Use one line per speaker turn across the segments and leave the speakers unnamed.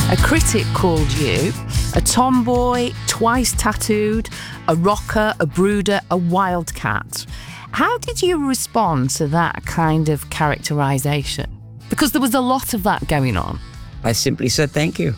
A critic called you a tomboy, twice tattooed, a rocker, a brooder, a wildcat. How did you respond to that kind of characterisation? Because there was a lot of that going on.
I simply said thank you.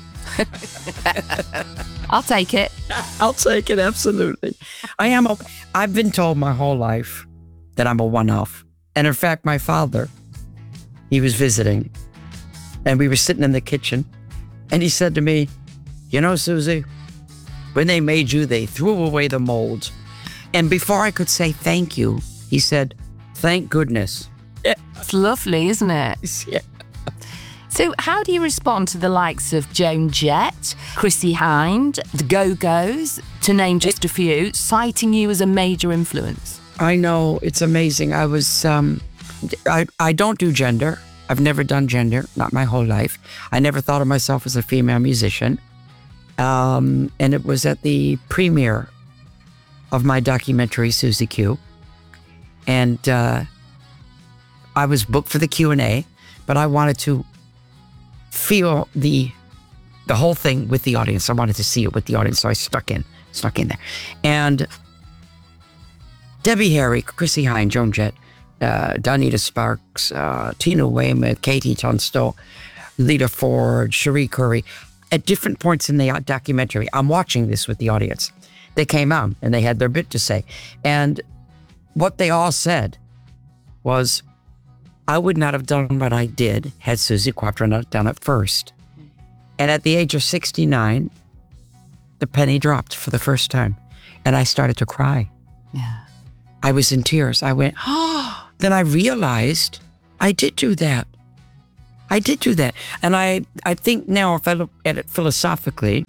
I'll take it.
I'll take it, absolutely. I've been told my whole life that I'm a one-off. And in fact, my father, he was visiting, and we were sitting in the kitchen, and he said to me, you know, Susie, when they made you, they threw away the molds. And before I could say thank you, he said, thank goodness.
It's lovely, isn't it?
Yeah.
So how do you respond to the likes of Joan Jett, Chrissie Hynde, the Go-Go's, to name just a few, citing you as a major influence?
I know, it's amazing. I don't do gender. I've never done gender, not my whole life. I never thought of myself as a female musician. And it was at the premiere of my documentary, Susie Q. And I was booked for the Q&A, but I wanted to feel the whole thing with the audience. I wanted to see it with the audience, so I stuck in there. And Debbie Harry, Chrissie Hynde, Joan Jett, Donita Sparks, Tina Weymouth, Katie Tunstall, Lita Ford, Cherie Curry. At different points in the documentary, I'm watching this with the audience. They came out and they had their bit to say. And what they all said was, I would not have done what I did had Suzi Quatro not done it first. And at the age of 69, the penny dropped for the first time. And I started to cry.
Yeah.
I was in tears. I went, oh. Then I realized I did do that. I did do that. And I think now, if I look at it philosophically,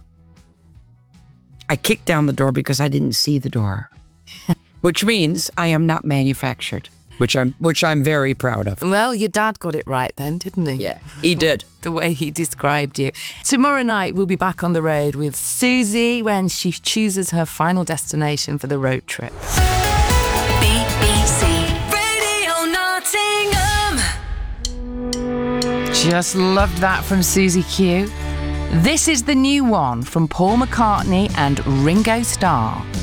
I kicked down the door because I didn't see the door, which means I am not manufactured, which I'm very proud of.
Well, your dad got it right then, didn't he?
Yeah, he did.
The way he described you. Tomorrow night, we'll be back on the road with Susie when she chooses her final destination for the road trip.
BBC Radio Nottingham.
Just loved that from Susie Q. This is the new one from Paul McCartney and Ringo Starr.